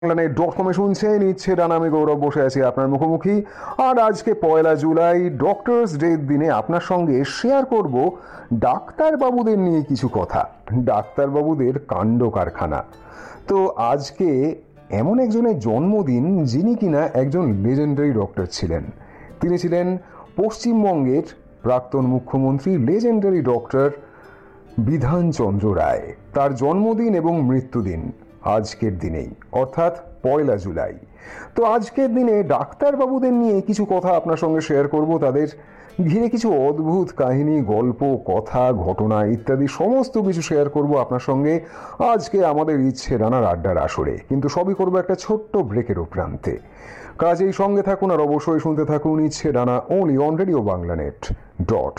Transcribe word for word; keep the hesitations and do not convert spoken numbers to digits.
Dot কমে শুনছেন ইচ্ছে ডানা, আমি গৌরব বসে আছি আপনার মুখোমুখি। আর আজকে পয়লা জুলাই ডক্টরস ডের দিনে আপনার সঙ্গে শেয়ার করব ডাক্তারবাবুদের নিয়ে কিছু কথা, ডাক্তারবাবুদের কাণ্ড কারখানা। তো আজকে এমন একজনের জন্মদিন যিনি কিনা একজন লেজেন্ডারি ডক্টর ছিলেন। তিনি ছিলেন পশ্চিমবঙ্গের প্রাক্তন মুখ্যমন্ত্রী লেজেন্ডারি ডক্টর বিধানচন্দ্র রায়। তার জন্মদিন এবং মৃত্যুদিন আজকের দিনেই, অর্থাৎ পয়লা জুলাই। তো আজকের দিনে ডাক্তারবাবুদের নিয়ে কিছু কথা আপনার সঙ্গে শেয়ার করব, তাদের ঘিরে কিছু অদ্ভুত কাহিনী, গল্প, কথা, ঘটনা ইত্যাদি সমস্ত কিছু শেয়ার করব আপনার সঙ্গে আজকে আমাদের ইচ্ছে ডানার আড্ডার আসরে। কিন্তু সবই করবো একটা ছোট্ট ব্রেকের প্রান্তে। কাজেই সঙ্গে থাকুন আর অবশ্যই শুনতে থাকুন ইচ্ছে ডানা, only on radio Bangla net dot